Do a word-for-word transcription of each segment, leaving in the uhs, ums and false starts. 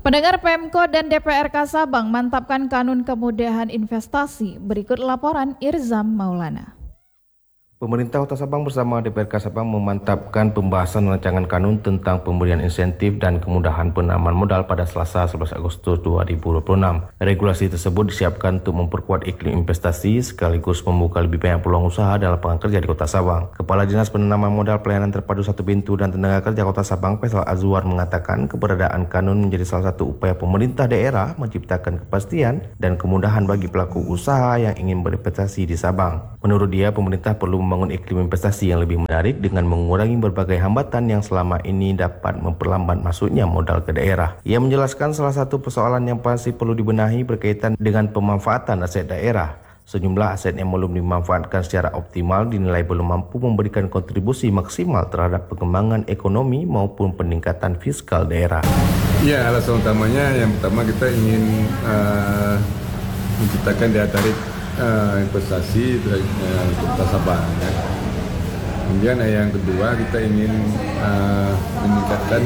Pendengar Pemko dan D P R K Sabang mantapkan kanun kemudahan investasi. Berikut laporan Irzam Maulana. Pemerintah Kota Sabang bersama D P R K Sabang memantapkan pembahasan rancangan kanun tentang pemberian insentif dan kemudahan penanaman modal pada Selasa sebelas Agustus dua ribu dua puluh enam. Regulasi tersebut disiapkan untuk memperkuat iklim investasi sekaligus membuka lebih banyak peluang usaha dan lapangan kerja di Kota Sabang. Kepala Dinas Penanaman Modal Pelayanan Terpadu Satu Pintu dan Tenaga Kerja Kota Sabang, Faisal Azwar, mengatakan keberadaan kanun menjadi salah satu upaya pemerintah daerah menciptakan kepastian dan kemudahan bagi pelaku usaha yang ingin berinvestasi di Sabang. Menurut dia, pemerintah perlu membangun iklim investasi yang lebih menarik dengan mengurangi berbagai hambatan yang selama ini dapat memperlambat masuknya modal ke daerah. Ia menjelaskan salah satu persoalan yang pasti perlu dibenahi berkaitan dengan pemanfaatan aset daerah. Sejumlah aset yang belum dimanfaatkan secara optimal dinilai belum mampu memberikan kontribusi maksimal terhadap pengembangan ekonomi maupun peningkatan fiskal daerah. Ya, alasan utamanya yang pertama kita ingin uh, menciptakan daya tarik Uh, investasi untuk uh, Kota Sabang. Ya. Kemudian uh, yang kedua kita ingin uh, meningkatkan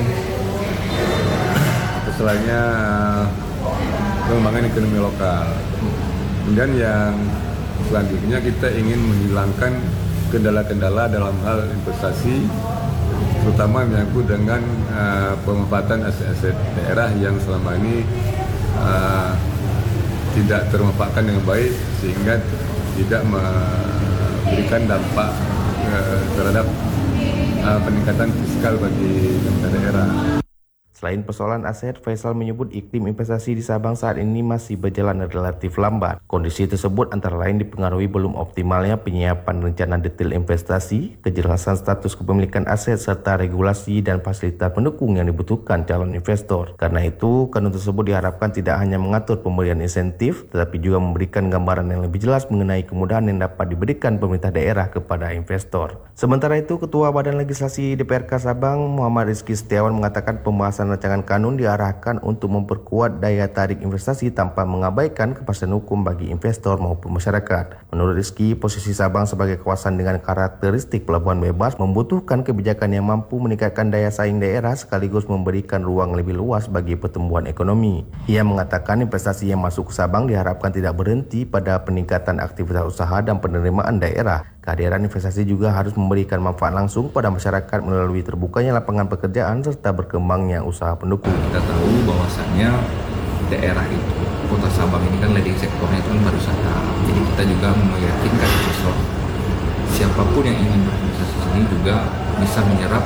keselanya uh, pengembangan ekonomi lokal. Kemudian yang selanjutnya kita ingin menghilangkan kendala-kendala dalam hal investasi, terutama menyangkut dengan uh, pemanfaatan aset-aset daerah yang selama ini uh, tidak termanfaatkan dengan baik sehingga tidak memberikan dampak uh, terhadap uh, peningkatan fiskal bagi daerah. Selain persoalan aset, Faisal menyebut iklim investasi di Sabang saat ini masih berjalan relatif lambat. Kondisi tersebut antara lain dipengaruhi belum optimalnya penyiapan rencana detail investasi, kejelasan status kepemilikan aset, serta regulasi dan fasilitas pendukung yang dibutuhkan calon investor. Karena itu, kanun tersebut diharapkan tidak hanya mengatur pemberian insentif, tetapi juga memberikan gambaran yang lebih jelas mengenai kemudahan yang dapat diberikan pemerintah daerah kepada investor. Sementara itu, Ketua Badan Legislasi D P R K Sabang, Muhammad Rizky Setiawan, mengatakan pembahasan rancangan kanun diarahkan untuk memperkuat daya tarik investasi tanpa mengabaikan kepastian hukum bagi investor maupun masyarakat. Menurut Rizky, posisi Sabang sebagai kawasan dengan karakteristik pelabuhan bebas membutuhkan kebijakan yang mampu meningkatkan daya saing daerah sekaligus memberikan ruang lebih luas bagi pertumbuhan ekonomi. Ia mengatakan investasi yang masuk ke Sabang diharapkan tidak berhenti pada peningkatan aktivitas usaha dan penerimaan daerah. Kehadiran investasi juga harus memberikan manfaat langsung pada masyarakat melalui terbukanya lapangan pekerjaan serta berkembangnya usaha pendukung. Kita tahu bahwasannya daerah itu, Kota Sabang ini kan leading sektornya itu kan pariwisata. Jadi kita juga meyakinkan investor siapapun yang ingin berinvestasi di sini juga bisa menyerap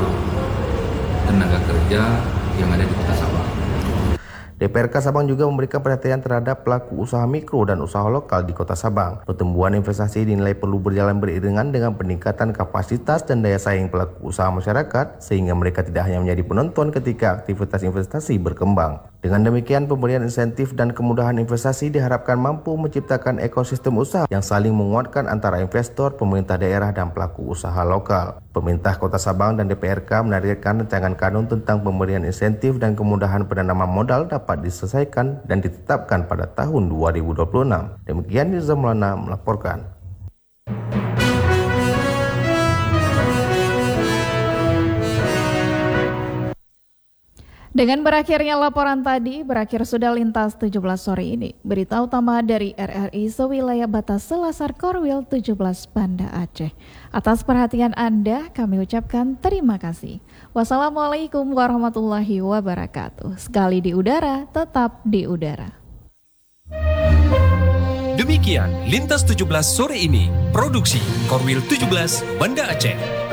tenaga kerja yang ada di Kota Sabang. D P R K Sabang juga memberikan perhatian terhadap pelaku usaha mikro dan usaha lokal di Kota Sabang. Pertumbuhan investasi dinilai perlu berjalan beriringan dengan peningkatan kapasitas dan daya saing pelaku usaha masyarakat sehingga mereka tidak hanya menjadi penonton ketika aktivitas investasi berkembang. Dengan demikian, pemberian insentif dan kemudahan investasi diharapkan mampu menciptakan ekosistem usaha yang saling menguatkan antara investor, pemerintah daerah, dan pelaku usaha lokal. Pemerintah Kota Sabang dan D P R K menargetkan rancangan kanun tentang pemberian insentif dan kemudahan penanaman modal dapat diselesaikan dan ditetapkan pada tahun dua ribu dua puluh enam. Demikian Irzam Maulana melaporkan. Dengan berakhirnya laporan tadi, berakhir sudah Lintas tujuh belas sore ini. Berita utama dari R R I sewilayah batas Selasar Korwil tujuh belas Banda Aceh. Atas perhatian Anda, kami ucapkan terima kasih. Wassalamualaikum warahmatullahi wabarakatuh. Sekali di udara, tetap di udara. Demikian Lintas tujuh belas sore ini, produksi Korwil tujuh belas Banda Aceh.